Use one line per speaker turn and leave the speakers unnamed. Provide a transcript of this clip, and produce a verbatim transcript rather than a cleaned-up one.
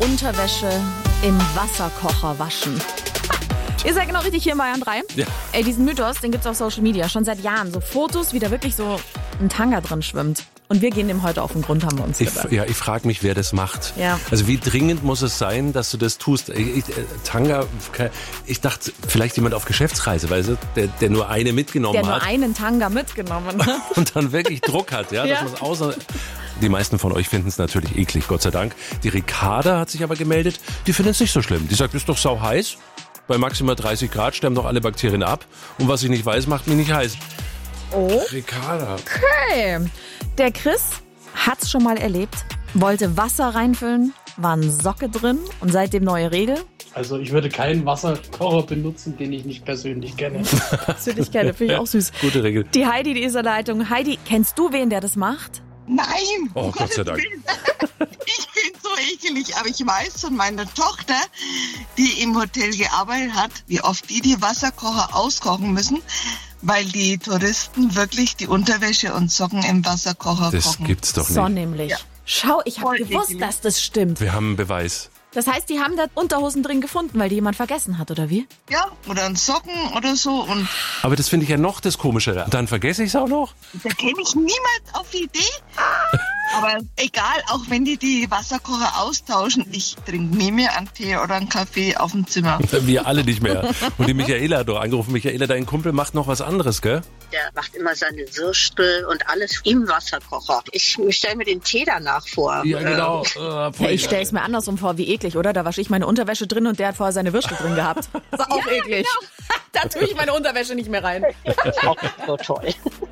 Unterwäsche im Wasserkocher waschen. Ihr seid genau richtig hier in Bayern drei.
Ja.
Ey, diesen Mythos, den gibt's auf Social Media schon seit Jahren. So Fotos, wie da wirklich so ein Tanga drin schwimmt. Und wir gehen dem heute auf den Grund, haben wir uns
Ich,
gedacht.
ja, ich frage mich, wer das macht.
Ja.
Also wie dringend muss es sein, dass du das tust? Ich, ich, Tanga, ich dachte, vielleicht jemand auf Geschäftsreise, weißt du, der, der nur eine mitgenommen
Der nur
hat
einen Tanga mitgenommen hat.
und dann wirklich Druck hat, ja,
Ja.
dass man außer. Die meisten von euch finden es natürlich eklig, Gott sei Dank. Die Ricarda hat sich aber gemeldet, die findet es nicht so schlimm. Die sagt, ist doch sau heiß. Bei maximal dreißig Grad sterben doch alle Bakterien ab. Und was ich nicht weiß, macht mich nicht heiß.
Oh.
Ricarda.
Okay. Der Chris hat's schon mal erlebt, wollte Wasser reinfüllen, war eine Socke drin und seitdem neue Regel.
Also ich würde keinen Wasserkocher benutzen, den ich nicht persönlich kenne.
Das würde ich gerne, finde ich auch süß.
Gute Regel.
Die Heidi, die ist in der Leitung. Heidi, kennst du wen, der das macht?
Nein!
Oh,
um
Gott sei
Gottes
Dank.
Willen. Ich bin so ekelig, aber ich weiß von meiner Tochter, die im Hotel gearbeitet hat, wie oft die die Wasserkocher auskochen müssen, weil die Touristen wirklich die Unterwäsche und Socken im Wasserkocher
Das
kochen.
gibt's doch nicht.
So nämlich.
Ja.
Schau, ich habe
Voll
gewusst,
eklig.
dass das stimmt.
Wir haben einen Beweis.
Das heißt, die haben da Unterhosen drin gefunden, weil die jemand vergessen hat, oder wie?
Ja, oder ein Socken oder so. Und
Aber das finde ich ja noch das Komischere. Dann vergesse ich es auch noch.
da käme ich niemals auf die Idee. Aber egal, auch wenn die die Wasserkocher austauschen, ich trinke nie mehr einen Tee oder einen Kaffee auf dem Zimmer.
Wir alle nicht mehr. Und die Michaela hat doch angerufen. Michaela, dein Kumpel macht noch was anderes, gell?
Der macht immer seine Würstel und alles im Wasserkocher. Ich stelle mir den Tee danach vor.
Ja, genau.
Ja, ich stelle es mir andersrum vor, wie eklig, oder? Da wasche ich meine Unterwäsche drin und der hat vorher seine Würstel drin gehabt. Das ist auch eklig. Da tue ich meine Unterwäsche nicht mehr rein.
Äh, auch nicht so toll.